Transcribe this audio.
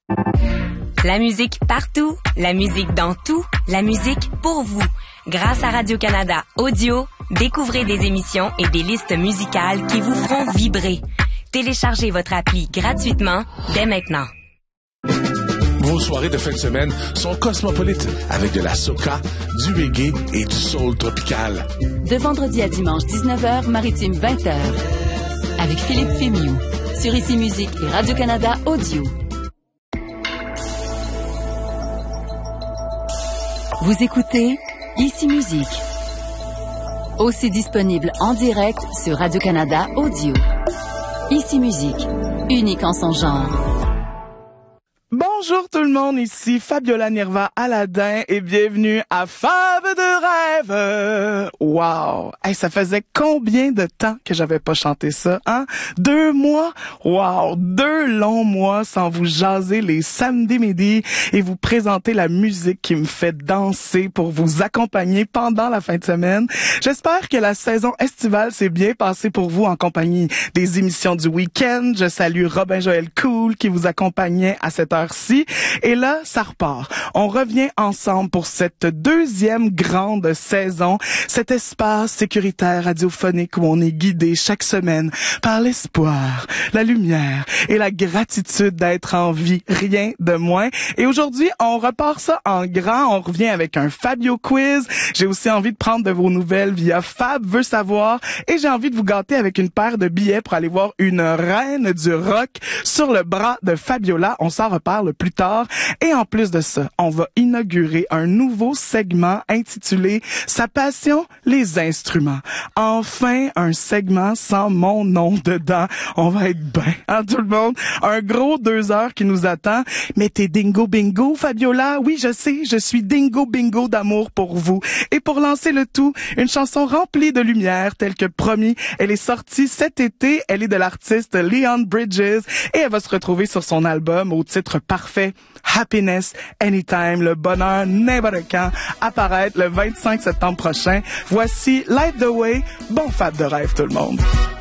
La musique partout, la musique dans tout, la musique pour vous. Grâce à Radio-Canada Audio, découvrez des émissions et des listes musicales qui vous feront vibrer. Téléchargez votre appli gratuitement dès maintenant. Vos soirées de fin de semaine sont cosmopolites avec de la soca, du reggae et du soul tropical. De vendredi à dimanche 19h, Maritime 20h. Avec Philippe Fémiou. Sur Ici Musique et Radio-Canada Audio. Vous écoutez Ici Musique. Aussi disponible en direct sur Radio-Canada Audio. Ici Musique. Unique en son genre. Bonjour tout le monde, ici Fabiola Nirva Aladin et bienvenue à Fab de rêve. Wow! Hey, ça faisait combien de temps que j'avais pas chanté ça, hein? 2 mois? Wow! 2 longs mois sans vous jaser les samedis midi et vous présenter la musique qui me fait danser pour vous accompagner pendant la fin de semaine. J'espère que la saison estivale s'est bien passée pour vous en compagnie des émissions du week-end. Je salue Robin Joël Cool qui vous accompagnait à cette heure-ci. Et là, ça repart. On revient ensemble pour cette 2e grande saison, cet espace sécuritaire radiophonique où on est guidé chaque semaine par l'espoir, la lumière et la gratitude d'être en vie, rien de moins. Et aujourd'hui, on repart ça en grand. On revient avec un Fabio Quiz. J'ai aussi envie de prendre de vos nouvelles via Fab veut savoir et j'ai envie de vous gâter avec une paire de billets pour aller voir une reine du rock sur le bras de Fabiola. On s'en reparle plus tard. Et en plus de ça, on va inaugurer un nouveau segment intitulé « Sa passion, les instruments ». Enfin, un segment sans mon nom dedans. On va être bien, hein, tout le monde? Un gros 2 heures qui nous attend. Mais t'es dingo bingo, Fabiola? Oui, je sais, je suis dingo bingo d'amour pour vous. Et pour lancer le tout, une chanson remplie de lumière, telle que promis. Elle est sortie cet été. Elle est de l'artiste Leon Bridges et elle va se retrouver sur son album au titre parfait Happiness Anytime, le bonheur n'importe quand, apparaître le 25 septembre prochain. Voici Light the Way. Bon fab de rêve tout le monde.